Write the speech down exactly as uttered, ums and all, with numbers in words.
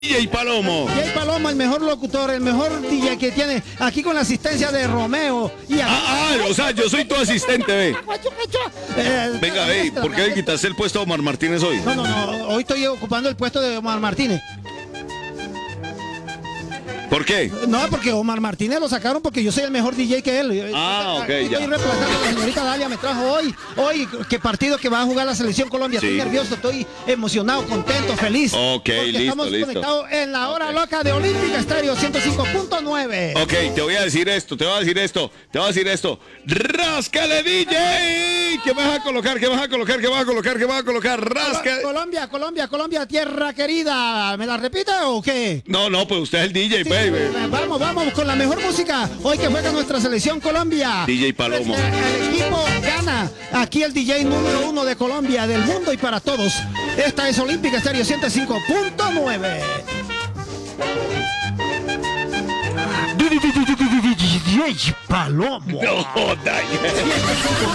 D J Palomo. D J Palomo, el mejor locutor, el mejor D J que tiene, aquí con la asistencia de Romeo. Y ah, ah, o sea, yo soy tu asistente, ve. Eh, Venga, ve, ¿por qué le quitaste el puesto a Omar Martínez hoy? No, no, no, hoy estoy ocupando el puesto de Omar Martínez. ¿Por qué? No, porque Omar Martínez lo sacaron porque yo soy el mejor D J que él. Ah, ok, estoy ya. Estoy reemplazando a la señorita Dalia, me trajo hoy, hoy, qué partido que va a jugar la selección Colombia. Sí. Estoy nervioso, estoy emocionado, contento, feliz. Ok, listo, estamos listo. conectados en la hora Ok. loca de Olímpica Estéreo ciento cinco punto nueve. Ok, te voy a decir esto, te voy a decir esto, te voy a decir esto. ¡Ráscale, D J! ¿Qué vas a colocar? ¿Qué vas a colocar? ¿Qué vas a colocar? ¿Qué vas a colocar? ¡Ráscale! Colombia, Colombia, Colombia, tierra querida. ¿Me la repite o qué? No, no, pues usted es el D J, Sí, baby. Vamos, vamos con la mejor música. Hoy que juega nuestra selección Colombia. D J Palomo. El, el equipo gana. Aquí el D J número uno de Colombia, del mundo y para todos. Esta es Olímpica Estéreo ciento cinco punto nueve. D J Palomo. No joda.